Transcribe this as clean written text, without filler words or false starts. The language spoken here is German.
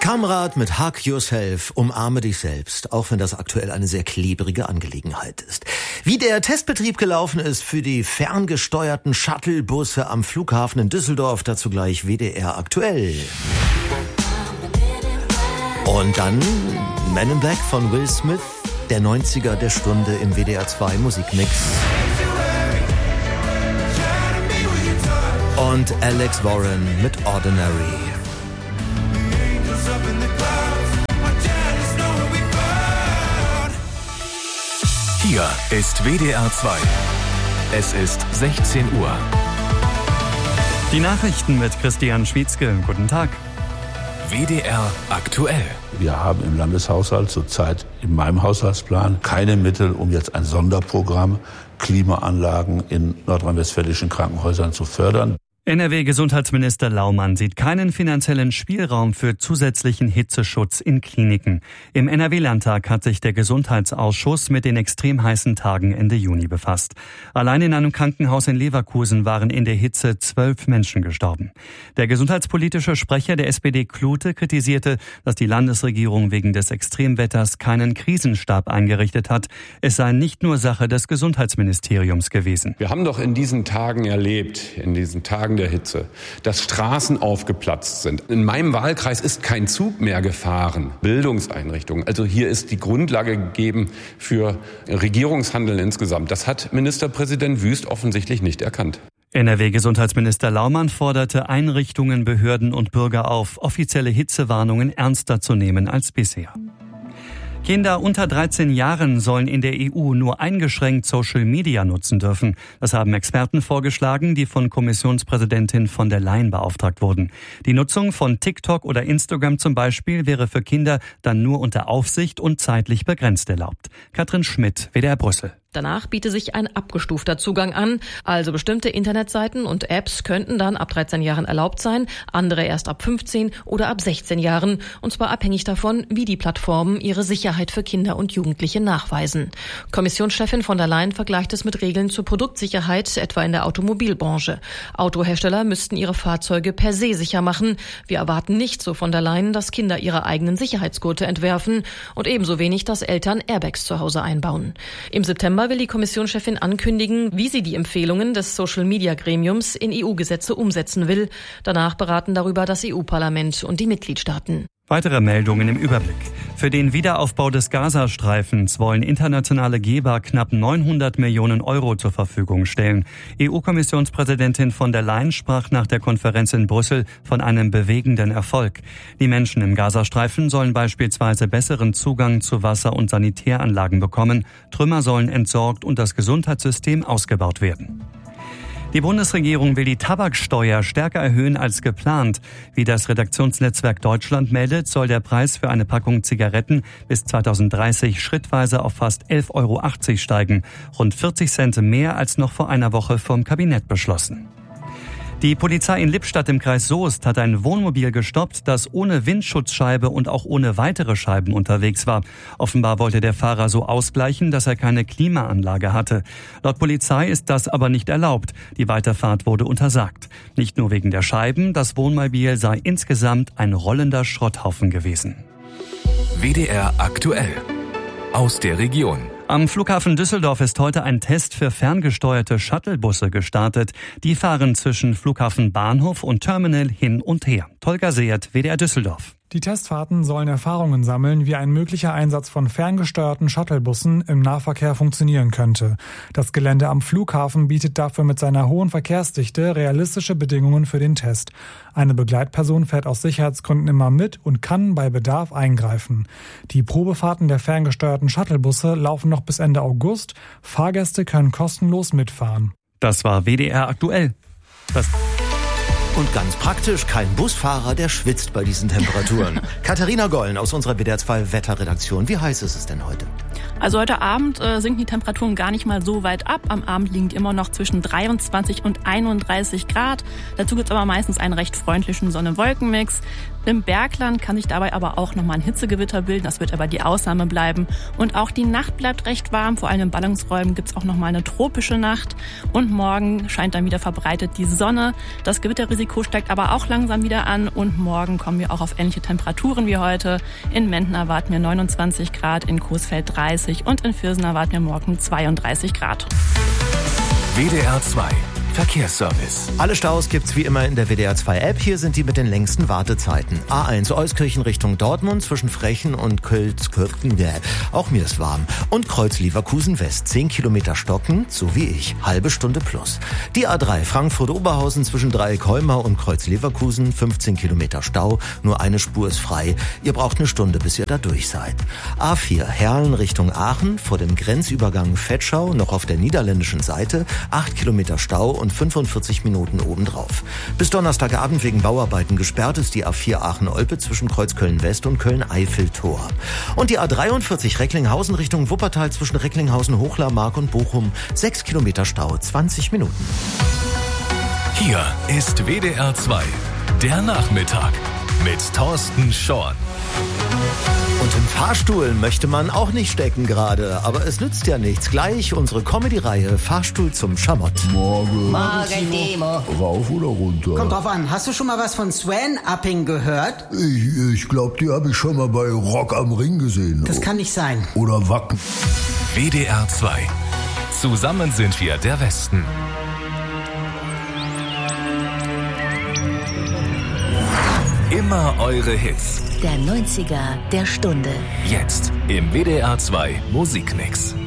Kamrat mit Hug Yourself, umarme dich selbst, auch wenn das aktuell eine sehr klebrige Angelegenheit ist. Wie der Testbetrieb gelaufen ist für die ferngesteuerten Shuttlebusse am Flughafen in Düsseldorf, dazu gleich WDR aktuell. Und dann Men in Black von Will Smith, der 90er der Stunde im WDR 2 Musikmix. Und Alex Warren mit Ordinary. Hier ist WDR 2. Es ist 16 Uhr. Die Nachrichten mit Christian Schwietzke. Guten Tag. WDR aktuell. Wir haben im Landeshaushalt zurzeit in meinem Haushaltsplan keine Mittel, um jetzt ein Sonderprogramm Klimaanlagen in nordrhein-westfälischen Krankenhäusern zu fördern. NRW-Gesundheitsminister Laumann sieht keinen finanziellen Spielraum für zusätzlichen Hitzeschutz in Kliniken. Im NRW-Landtag hat sich der Gesundheitsausschuss mit den extrem heißen Tagen Ende Juni befasst. Allein in einem Krankenhaus in Leverkusen waren in der Hitze 12 Menschen gestorben. Der gesundheitspolitische Sprecher der SPD Klute kritisierte, dass die Landesregierung wegen des Extremwetters keinen Krisenstab eingerichtet hat. Es sei nicht nur Sache des Gesundheitsministeriums gewesen. Wir haben doch in diesen Tagen erlebt, in diesen Tagen der Hitze, dass Straßen aufgeplatzt sind. In meinem Wahlkreis ist kein Zug mehr gefahren. Bildungseinrichtungen. Also hier ist die Grundlage gegeben für Regierungshandeln insgesamt. Das hat Ministerpräsident Wüst offensichtlich nicht erkannt. NRW-Gesundheitsminister Laumann forderte Einrichtungen, Behörden und Bürger auf, offizielle Hitzewarnungen ernster zu nehmen als bisher. Kinder unter 13 Jahren sollen in der EU nur eingeschränkt Social Media nutzen dürfen. Das haben Experten vorgeschlagen, die von Kommissionspräsidentin von der Leyen beauftragt wurden. Die Nutzung von TikTok oder Instagram zum Beispiel wäre für Kinder dann nur unter Aufsicht und zeitlich begrenzt erlaubt. Katrin Schmidt, WDR Brüssel. Danach biete sich ein abgestufter Zugang an. Also bestimmte Internetseiten und Apps könnten dann ab 13 Jahren erlaubt sein, andere erst ab 15 oder ab 16 Jahren. Und zwar abhängig davon, wie die Plattformen ihre Sicherheit für Kinder und Jugendliche nachweisen. Kommissionschefin von der Leyen vergleicht es mit Regeln zur Produktsicherheit, etwa in der Automobilbranche. Autohersteller müssten ihre Fahrzeuge per se sicher machen. Wir erwarten nicht, so von der Leyen, dass Kinder ihre eigenen Sicherheitsgurte entwerfen und ebenso wenig, dass Eltern Airbags zu Hause einbauen. Im September will die Kommissionschefin ankündigen, wie sie die Empfehlungen des Social-Media-Gremiums in EU-Gesetze umsetzen will. Danach beraten darüber das EU-Parlament und die Mitgliedstaaten. Weitere Meldungen im Überblick. Für den Wiederaufbau des Gazastreifens wollen internationale Geber knapp 900 Millionen Euro zur Verfügung stellen. EU-Kommissionspräsidentin von der Leyen sprach nach der Konferenz in Brüssel von einem bewegenden Erfolg. Die Menschen im Gazastreifen sollen beispielsweise besseren Zugang zu Wasser- und Sanitäranlagen bekommen. Trümmer sollen entsorgt und das Gesundheitssystem ausgebaut werden. Die Bundesregierung will die Tabaksteuer stärker erhöhen als geplant. Wie das Redaktionsnetzwerk Deutschland meldet, soll der Preis für eine Packung Zigaretten bis 2030 schrittweise auf fast 11,80 Euro steigen. Rund 40 Cent mehr als noch vor einer Woche vom Kabinett beschlossen. Die Polizei in Lippstadt im Kreis Soest hat ein Wohnmobil gestoppt, das ohne Windschutzscheibe und auch ohne weitere Scheiben unterwegs war. Offenbar wollte der Fahrer so ausgleichen, dass er keine Klimaanlage hatte. Laut Polizei ist das aber nicht erlaubt. Die Weiterfahrt wurde untersagt. Nicht nur wegen der Scheiben, das Wohnmobil sei insgesamt ein rollender Schrotthaufen gewesen. WDR aktuell. Aus der Region. Am Flughafen Düsseldorf ist heute ein Test für ferngesteuerte Shuttlebusse gestartet. Die fahren zwischen Flughafen Bahnhof und Terminal hin und her. Tolga Seert, WDR Düsseldorf. Die Testfahrten sollen Erfahrungen sammeln, wie ein möglicher Einsatz von ferngesteuerten Shuttlebussen im Nahverkehr funktionieren könnte. Das Gelände am Flughafen bietet dafür mit seiner hohen Verkehrsdichte realistische Bedingungen für den Test. Eine Begleitperson fährt aus Sicherheitsgründen immer mit und kann bei Bedarf eingreifen. Die Probefahrten der ferngesteuerten Shuttlebusse laufen noch bis Ende August. Fahrgäste können kostenlos mitfahren. Das war WDR aktuell. Und ganz praktisch, kein Busfahrer, der schwitzt bei diesen Temperaturen. Katharina Gollen aus unserer WDR 2 Wetterredaktion. Wie heiß ist es denn heute? Also heute Abend sinken die Temperaturen gar nicht mal so weit ab. Am Abend liegen die immer noch zwischen 23 und 31 Grad. Dazu gibt es aber meistens einen recht freundlichen Sonne-Wolken-Mix. Im Bergland kann sich dabei aber auch nochmal ein Hitzegewitter bilden. Das wird aber die Ausnahme bleiben. Und auch die Nacht bleibt recht warm. Vor allem in Ballungsräumen gibt es auch nochmal eine tropische Nacht. Und morgen scheint dann wieder verbreitet die Sonne. Das Gewitterrisiko steigt aber auch langsam wieder an. Und morgen kommen wir auch auf ähnliche Temperaturen wie heute. In Menden erwarten wir 29 Grad, in Coesfeld 30 und in Viersen erwarten wir morgen 32 Grad. WDR 2 Verkehrsservice. Alle Staus gibt's wie immer in der WDR 2 App. Hier sind die mit den längsten Wartezeiten. A1 Euskirchen Richtung Dortmund zwischen Frechen und Kölz-Kürten. Auch mir ist warm. Und Kreuz Leverkusen West. 10 Kilometer stockend, so wie ich. Halbe Stunde plus. Die A3 Frankfurt-Oberhausen zwischen Dreieck-Heumau und Kreuz Leverkusen. 15 Kilometer Stau. Nur eine Spur ist frei. Ihr braucht eine Stunde, bis ihr da durch seid. A4 Herlen Richtung Aachen. Vor dem Grenzübergang Vetschau noch auf der niederländischen Seite. 8 Kilometer Stau und 45 Minuten obendrauf. Bis Donnerstagabend wegen Bauarbeiten gesperrt ist die A4 Aachen-Olpe zwischen Kreuz Köln-West und Köln-Eifel-Tor. Und die A43 Recklinghausen Richtung Wuppertal zwischen Recklinghausen, Hochlarmark und Bochum. 6 Kilometer Stau, 20 Minuten. Hier ist WDR 2, der Nachmittag mit Thorsten Schorn. Und im Fahrstuhl möchte man auch nicht stecken gerade, aber es nützt ja nichts. Gleich unsere Comedy-Reihe Fahrstuhl zum Schamott. Morgen, Demo. Rauf oder runter? Kommt drauf an. Hast du schon mal was von Swan-Upping gehört? Ich glaube, die habe ich schon mal bei Rock am Ring gesehen. Das kann nicht sein. Oder Wacken. WDR 2. Zusammen sind wir der Westen. Immer eure Hits. Der 90er der Stunde. Jetzt im WDR 2 Musikmix.